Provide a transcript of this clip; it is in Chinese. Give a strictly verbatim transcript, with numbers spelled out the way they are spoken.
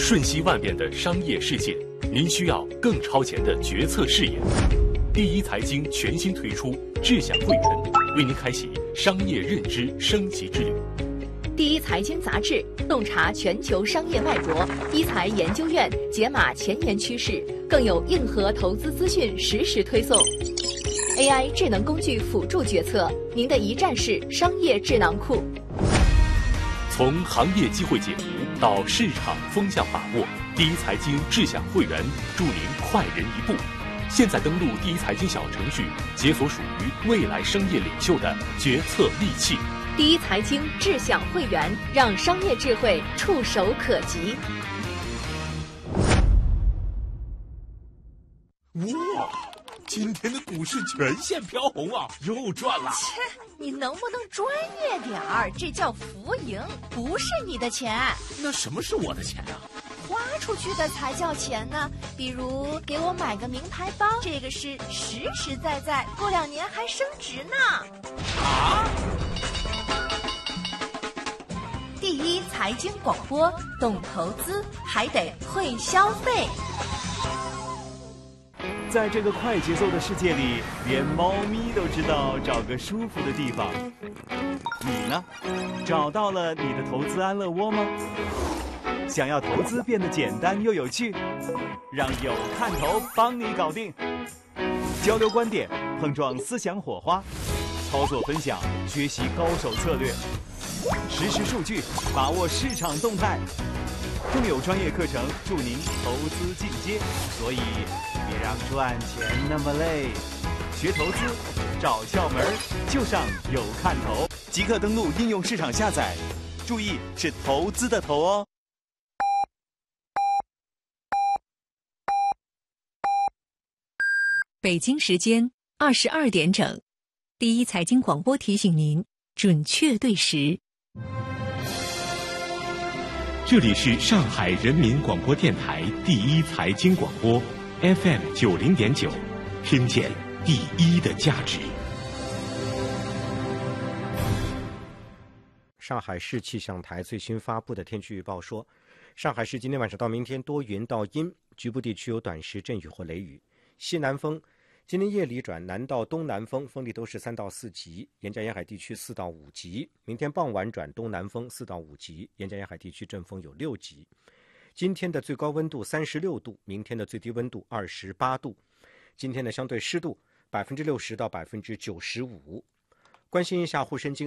瞬息万变的商业世界，您需要更超前的决策视野。第一财经全新推出智享会员，为您开启商业认知升级之旅。 第一财经杂志洞察全球商业脉搏，一财研究院解码前沿趋势，更有硬核投资资讯实时推送。A I 智能工具辅助决策，您的一站式商业智囊库。 从行业机会解读到市场风向把握，第一财经智享会员助您快人一步。现在登录第一财经小程序，解锁属于未来商业领袖的决策利器。 第一财经智享会员，让商业智慧触手可及。 哇，今天的股市全线飘红啊，又赚了！ 切，你能不能专业点儿？这叫浮盈，不是你的钱。 那什么是我的钱啊？ 花出去的才叫钱呢。比如给我买个名牌包，这个是实实在在，过两年还升值呢。 啊！ 第一财经广播，懂投资还得会消费。 在这个快节奏的世界里，连猫咪都知道找个舒服的地方。你呢？找到了你的投资安乐窝吗？想要投资变得简单又有趣，让有看头帮你搞定。交流观点，碰撞思想火花，操作分享，学习高手策略，实时数据，把握市场动态，更有专业课程助您投资进阶。所以别让赚钱那么累，学投资找窍门就上有看头，即刻登录应用市场下载，注意是投资的投哦。 北京时间二十二点整，第一财经广播提醒您准确对时。 这里是上海人民广播电台第一财经广播 F M 九零点九，听见第一的价值。 上海市气象台最新发布的天气预报说，上海市今天晚上到明天多云到阴，局部地区有短时阵雨或雷雨，西南风今天夜里转南到东南风，风力都是三到四级，沿江沿海地区四到五级。明天傍晚转东南风四到五级，沿江沿海地区阵风有六级。今天的最高温度三十六度，明天的最低温度二十八度。今天的相对湿度百分之六十到百分之九十五。关心一下沪深经